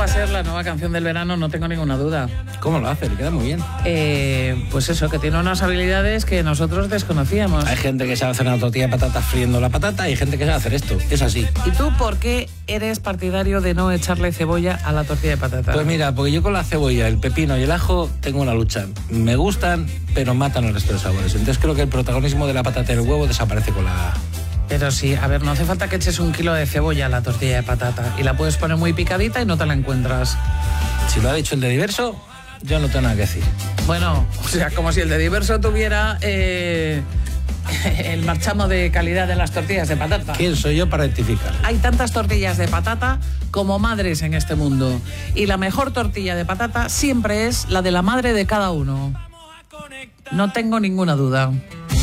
va a ser la nueva canción del verano, no tengo ninguna duda. ¿Cómo lo hace? Le queda muy bien. Pues eso, que tiene unas habilidades que nosotros desconocíamos. Hay gente que sabe hacer una tortilla de patatas friendo la patata y hay gente que sabe hacer esto. Es así. ¿Y tú por qué eres partidario de no echarle cebolla a la tortilla de patata? Pues mira, porque yo con la cebolla, el pepino y el ajo tengo una lucha. Me gustan, pero matan el resto de sabores. Entonces creo que el protagonismo de la patata y el huevo desaparece con la... Pero sí, a ver, no hace falta que eches 1 kilo de cebolla a la tortilla de patata y la puedes poner muy picadita y no te la encuentras. Si lo ha dicho el de Diverso, yo no tengo nada que decir. Bueno, o sea, como si el de Diverso tuviera el marchamo de calidad de las tortillas de patata. ¿Quién soy yo para rectificar? Hay tantas tortillas de patata como madres en este mundo. Y la mejor tortilla de patata siempre es la de la madre de cada uno. No tengo ninguna duda.